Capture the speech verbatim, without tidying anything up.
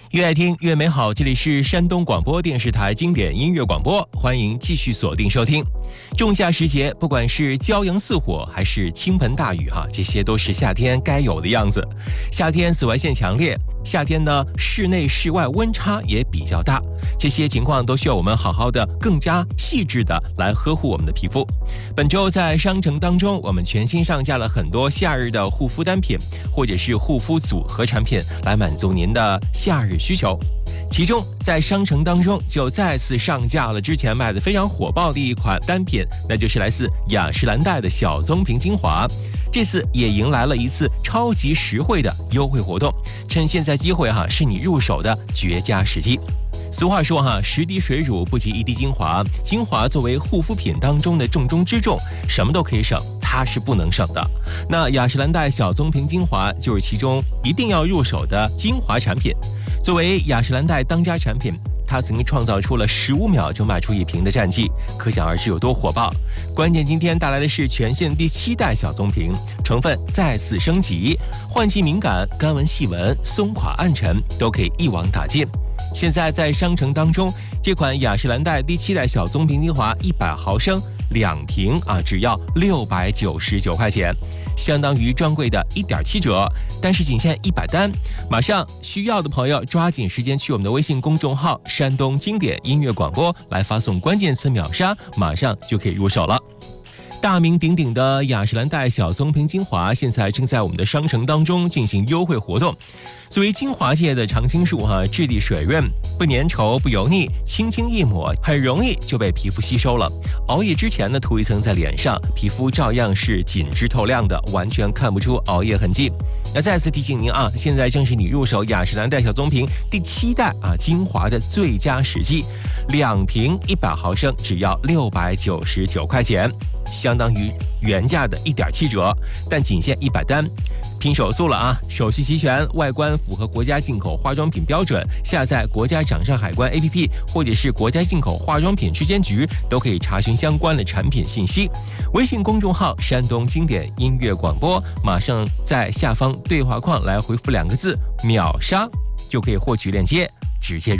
越爱听越美好，这里是山东广播电视台经典音乐广播，欢迎继续锁定收听。仲夏时节，不管是骄阳似火还是倾盆大雨哈，这些都是夏天该有的样子。夏天紫外线强烈，夏天呢室内室外温差也比较大，这些情况都需要我们好好的更加细致的来呵护我们的皮肤。本周在商城当中，我们全新上架了很多夏日的护肤单品或者是护肤组合产品，来满足您的夏日需求。其中在商城当中就再次上架了之前卖的非常火爆的一款单品，那就是来自雅诗兰黛的小棕瓶精华。这次也迎来了一次超级实惠的优惠活动，趁现在机会哈，是你入手的绝佳时机。俗话说哈，十滴水乳不及一滴精华，精华作为护肤品当中的重中之重，什么都可以省，它是不能省的。那雅诗兰黛小棕瓶精华就是其中一定要入手的精华产品。作为雅诗兰黛当家产品，它曾经创造出了十五秒就卖出一瓶的战绩，可想而知有多火爆。关键今天带来的是全线第七代小棕瓶，成分再次升级，换季敏感、干纹细纹、松垮暗沉都可以一网打尽。现在在商城当中，这款雅诗兰黛第七代小棕瓶精华一百毫升两瓶啊，只要六百九十九块钱，相当于专柜的一点七折，但是仅限一百单。马上需要的朋友抓紧时间去我们的微信公众号山东经典音乐广播来发送关键词秒杀，马上就可以入手了。大名鼎鼎的雅诗兰黛小棕瓶精华现在正在我们的商城当中进行优惠活动。作为精华界的常青树哈，质地水润，不粘稠不油腻，轻轻一抹很容易就被皮肤吸收了。熬夜之前呢，涂一层在脸上，皮肤照样是紧致透亮的，完全看不出熬夜痕迹。那再次提醒您啊，现在正是你入手雅诗兰黛小棕瓶第七代啊精华的最佳时机，两瓶一百毫升只要六百九十九块钱，相当于原价的一点七折，但仅限一百单。拼手速了啊！手续齐全，外观符合国家进口化妆品标准，下载国家掌上海关 A P P 或者是国家进口化妆品质监局都可以查询相关的产品信息。微信公众号山东经典音乐广播，马上在下方对话框来回复两个字秒杀，就可以获取链接，直接